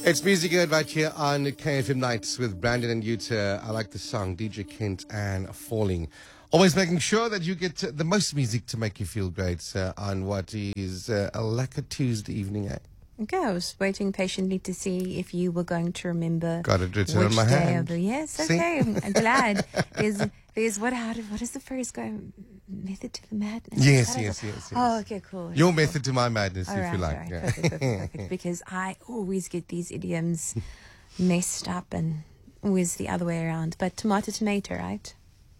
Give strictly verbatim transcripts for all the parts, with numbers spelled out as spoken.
It's Music Good right here on K F M Nights with Brandon and Yuta. I like the song, D J Kent and Falling. Always making sure that you get the most music to make you feel great uh, on what is uh, a lacquer Tuesday evening. Eh? Okay, I was waiting patiently to see if you were going to remember. Got it written which on my day hand. Of the, yes, See? okay, I'm, I'm glad. There's, there's what, how did, what is the phrase going? Method to the madness? Yes, How yes, does it- yes, yes. Oh, okay, cool. Your cool. method to my madness, All if right, you like. all right, Yeah. perfect, perfect, perfect. Because I always get these idioms messed up and always the other way around. But tomato, tomato, right?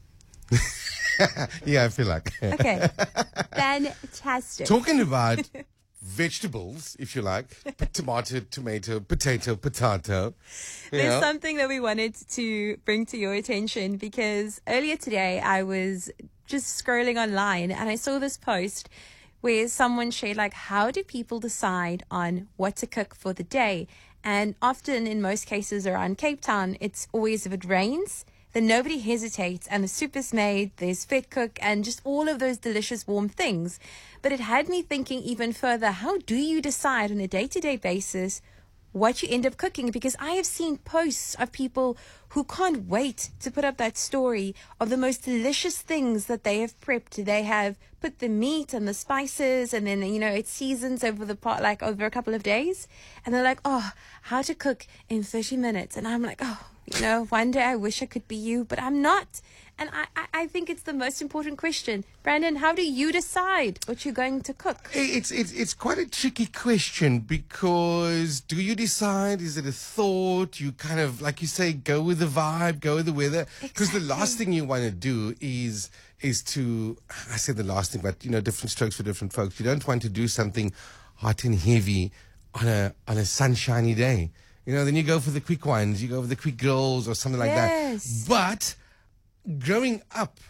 Yeah, I feel like. Okay, fantastic. Talking about vegetables, if you like, tomato, tomato, potato, potato. you There's know. something that we wanted to bring to your attention because earlier today I was just scrolling online and I saw this post where someone shared like, how do people decide on what to cook for the day? And often in most cases around Cape Town, it's always if it rains, then nobody hesitates and the soup is made, there's vet cook and just all of those delicious warm things. But it had me thinking even further, how do you decide on a day-to-day basis what you end up cooking? Because I have seen posts of people who can't wait to put up that story of the most delicious things that they have prepped. They have put the meat and the spices and then, you know, it seasons over the pot, like over a couple of days. And they're like, oh, how to cook in thirty minutes. And I'm like, oh, you know, one day I wish I could be you, but I'm not. And I, I, I think it's the most important question. Brandon, how do you decide what you're going to cook? It's, it's, it's quite a tricky question because do you decide? Is it a thought? You kind of, like you say, go with the vibe, go with the weather. Because the last thing you want to do is, is to, I said the last thing, but, you know, different strokes for different folks. You don't want to do something hot and heavy on a, on a sunshiny day. You know, then you go for the quick ones. You go for the quick grills or something like Yes. that. But growing up,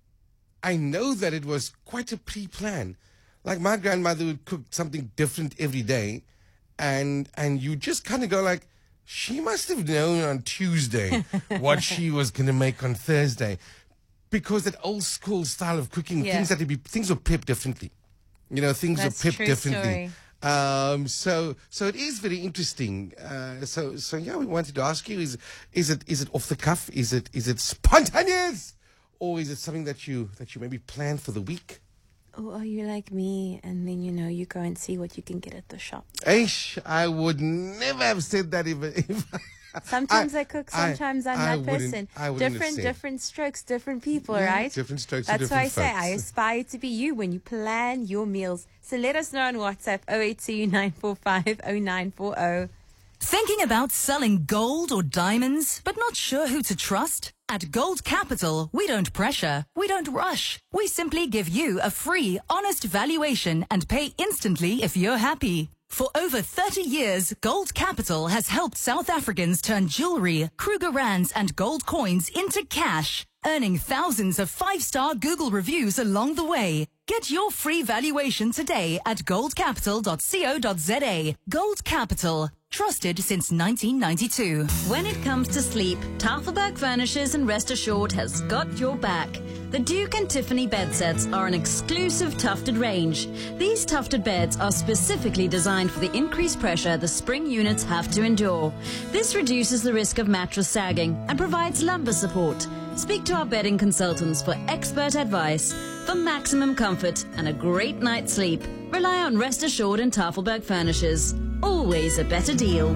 I know that it was quite a pre-plan. Like my grandmother would cook something different every day, and and you just kind of go like, she must have known on Tuesday what she was going to make on Thursday, because that old school style of cooking, Yeah. things had to be things were prepped differently. You know, things That's were prepped true differently. story. Um, so, so it is very interesting. Uh, so, so yeah, we wanted to ask you: is, is it, is it off the cuff? Is it, is it spontaneous, or is it something that you, that you maybe plan for the week? Or are you like me and then, you know, you go and see what you can get at the shop? Aish, I would never have said that if, if Sometimes I, I- cook, I- sometimes I'm I that wouldn't- person. I wouldn't have Different, said. different strokes, different people, Yeah, right? different strokes for That's why I different say I folks. aspire to be you when you plan your meals. So let us know on WhatsApp oh eight two nine four five oh nine four oh. Thinking about selling gold or diamonds, but not sure who to trust? At Gold Capital, we don't pressure, we don't rush. We simply give you a free, honest valuation and pay instantly if you're happy. For over thirty years, Gold Capital has helped South Africans turn jewelry, Kruger Rands and gold coins into cash, earning thousands of five-star Google reviews along the way. Get your free valuation today at gold capital dot co dot za. Gold Capital. Trusted since nineteen ninety-two. When it comes to sleep, Tafelberg Furnishes and Rest Assured has got your back. The Duke and Tiffany bed sets are an exclusive tufted range. These tufted beds are specifically designed for the increased pressure the spring units have to endure. This reduces the risk of mattress sagging and provides lumbar support. Speak to our bedding consultants for expert advice. For maximum comfort and a great night's sleep, rely on Rest Assured and Tafelberg Furnishes. Always a better deal.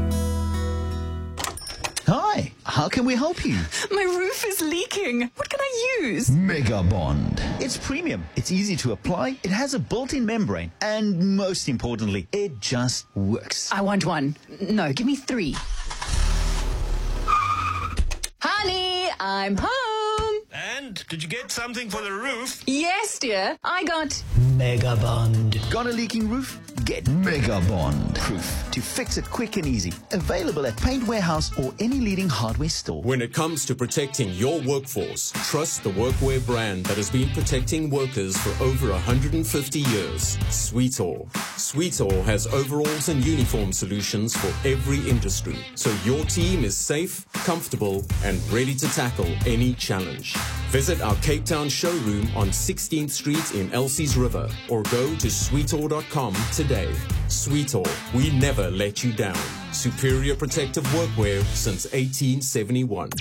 Hi, how can we help you? My roof is leaking. What can I use? Mega Bond. It's premium, it's easy to apply, it has a built-in membrane, and most importantly, it just works. I want one. No, give me three. Honey, I'm home. And did you get something for the roof? Yes, dear. I got... Mega Bond. Got a leaking roof? Get Mega Bond. Proof to fix it quick and easy. Available at Paint Warehouse or any leading hardware store. When it comes to protecting your workforce, trust the workwear brand that has been protecting workers for over one hundred fifty years. Sweetall. Sweetall has overalls and uniform solutions for every industry, so your team is safe, comfortable, and ready to tackle any challenge. Visit our Cape Town showroom on sixteenth Street in Elsie's River or go to sweetall dot com today. Sweetall, we never let you down. Superior protective workwear since eighteen seventy-one.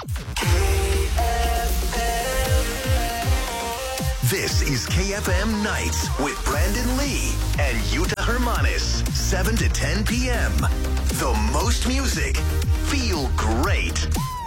This is K F M Nights with Brandon Lee and Yuta Hermanis, seven to ten p.m. The most music. Feel great.